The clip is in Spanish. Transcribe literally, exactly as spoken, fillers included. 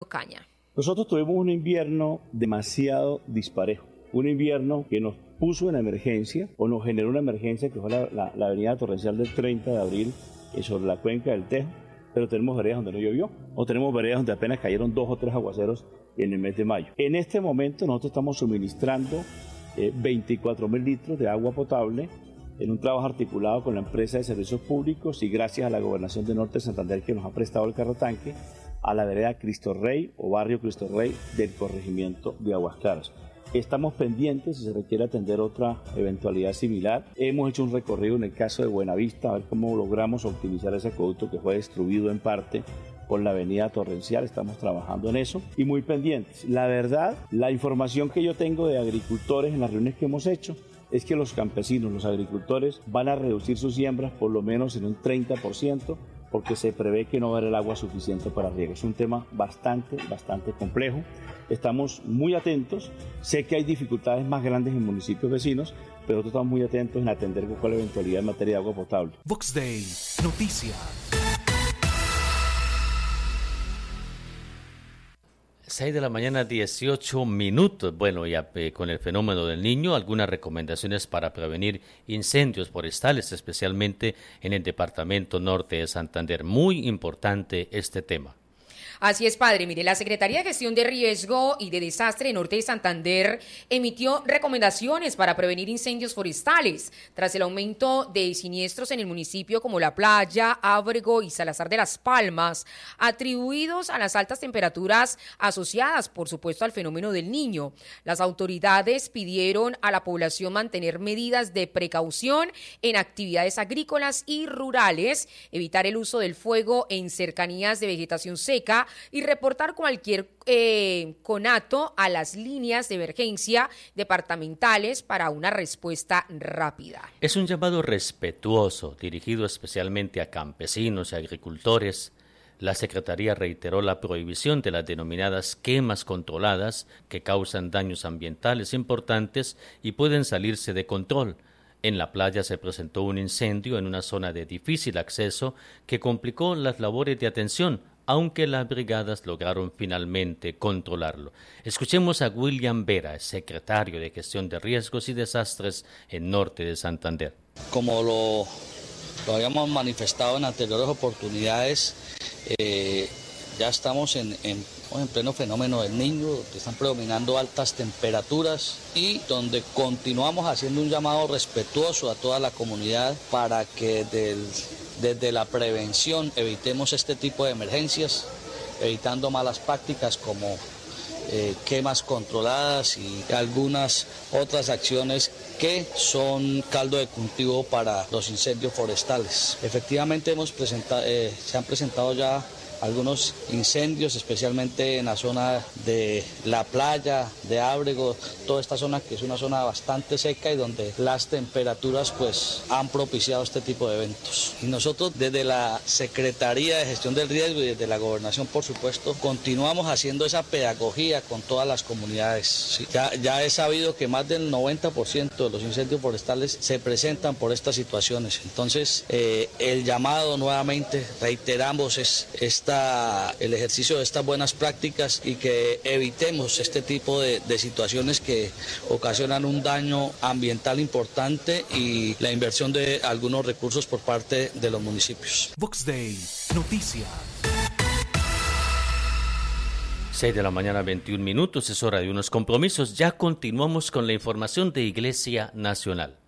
Ocaña. Nosotros tuvimos un invierno demasiado disparejo, un invierno que nos puso en emergencia o nos generó una emergencia que fue la, la, la avenida torrencial del treinta de abril eh, sobre la cuenca del Tejo, pero tenemos veredas donde no llovió o tenemos veredas donde apenas cayeron dos o tres aguaceros en el mes de mayo. En este momento nosotros estamos suministrando eh, veinticuatro mil litros de agua potable en un trabajo articulado con la empresa de servicios públicos y gracias a la Gobernación de Norte de Santander que nos ha prestado el carro tanque a la vereda Cristo Rey o barrio Cristo Rey del corregimiento de Aguas Claras. Estamos pendientes si se requiere atender otra eventualidad similar. Hemos hecho un recorrido en el caso de Buenavista a ver cómo logramos optimizar ese acueducto que fue destruido en parte por la avenida torrencial. Estamos trabajando en eso y muy pendientes. La verdad, la información que yo tengo de agricultores en las reuniones que hemos hecho es que los campesinos, los agricultores van a reducir sus siembras por lo menos en un treinta por ciento porque se prevé que no va a haber el agua suficiente para riego. Es un tema bastante, bastante complejo. Estamos muy atentos. Sé que hay dificultades más grandes en municipios vecinos, pero nosotros estamos muy atentos en atender cualquier eventualidad en materia de agua potable. Vox Day, noticias. seis de la mañana, dieciocho minutos. Bueno, ya eh, con el fenómeno del Niño, algunas recomendaciones para prevenir incendios forestales, especialmente en el departamento norte de Santander. Muy importante este tema. Así es, padre. Mire, la Secretaría de Gestión de Riesgo y de Desastre de Norte de Santander emitió recomendaciones para prevenir incendios forestales tras el aumento de siniestros en el municipio como La Playa, Ábrego y Salazar de las Palmas, atribuidos a las altas temperaturas asociadas, por supuesto, al fenómeno del Niño. Las autoridades pidieron a la población mantener medidas de precaución en actividades agrícolas y rurales, evitar el uso del fuego en cercanías de vegetación seca, y reportar cualquier eh, conato a las líneas de emergencia departamentales para una respuesta rápida. Es un llamado respetuoso, dirigido especialmente a campesinos y agricultores. La Secretaría reiteró la prohibición de las denominadas quemas controladas que causan daños ambientales importantes y pueden salirse de control. En La Playa se presentó un incendio en una zona de difícil acceso que complicó las labores de atención, aunque las brigadas lograron finalmente controlarlo. Escuchemos a William Vera, secretario de Gestión de Riesgos y Desastres en Norte de Santander. Como lo, lo habíamos manifestado en anteriores oportunidades, eh, ya estamos en, en, en pleno fenómeno del Niño, donde están predominando altas temperaturas y donde continuamos haciendo un llamado respetuoso a toda la comunidad para que del Desde la prevención evitemos este tipo de emergencias, evitando malas prácticas como eh, quemas controladas y algunas otras acciones que son caldo de cultivo para los incendios forestales. Efectivamente hemos presentado, eh, se han presentado ya algunos incendios, especialmente en la zona de La Playa, de Ábrego, toda esta zona que es una zona bastante seca y donde las temperaturas pues han propiciado este tipo de eventos. Y nosotros desde la Secretaría de Gestión del Riesgo y desde la Gobernación, por supuesto, continuamos haciendo esa pedagogía con todas las comunidades. Sí, ya, ya he sabido que más del noventa por ciento de los incendios forestales se presentan por estas situaciones. Entonces, eh, el llamado nuevamente, reiteramos, es esta el ejercicio de estas buenas prácticas y que evitemos este tipo de, de situaciones que ocasionan un daño ambiental importante y la inversión de algunos recursos por parte de los municipios. Vox Day, noticias. seis de la mañana, veintiún minutos, es hora de unos compromisos. Ya continuamos con la información de Iglesia Nacional.